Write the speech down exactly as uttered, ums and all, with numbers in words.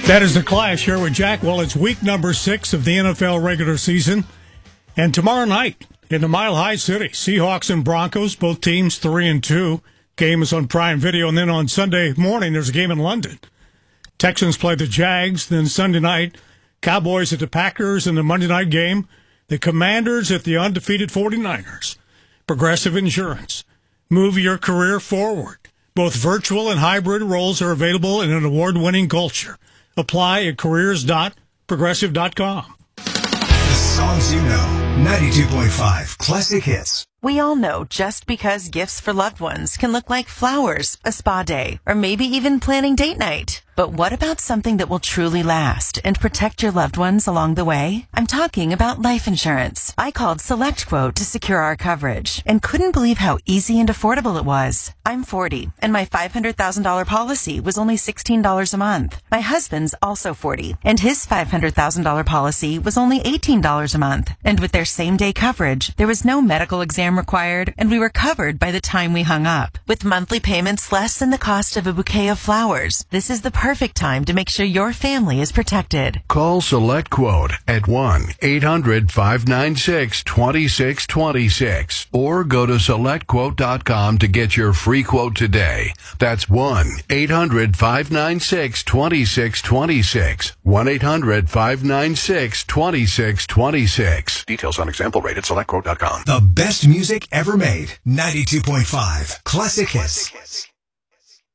That is the Clash here with Jack. Well, it's week number six of the N F L regular season. And tomorrow night in the Mile High City, Seahawks and Broncos, both teams three and two. Game is on Prime Video. And then on Sunday morning, there's a game in London. Texans play the Jags. Then Sunday night, Cowboys at the Packers in the Monday night game. The Commanders at the undefeated forty-niners. Progressive Insurance. Move your career forward. Both virtual and hybrid roles are available in an award-winning culture. Apply at careers dot progressive dot com. The songs you know. ninety-two point five Classic Hits. We all know just because gifts for loved ones can look like flowers, a spa day, or maybe even planning date night. But what about something that will truly last and protect your loved ones along the way? I'm talking about life insurance. I called SelectQuote to secure our coverage and couldn't believe how easy and affordable it was. I'm forty, and my five hundred thousand dollars policy was only sixteen dollars a month. My husband's also forty, and his five hundred thousand dollars policy was only eighteen dollars a month. And with their same-day coverage, there was no medical exam required, and we were covered by the time we hung up. With monthly payments less than the cost of a bouquet of flowers, this is the perfect time to make sure your family is protected. Call SelectQuote at one eight hundred five nine six two six two six or go to select quote dot com to get your free quote today. That's one eight hundred five nine six two six two six. one eight hundred five nine six two six two six. Details on example rate at select quote dot com. The best music ever made. ninety-two point five Classic Hits.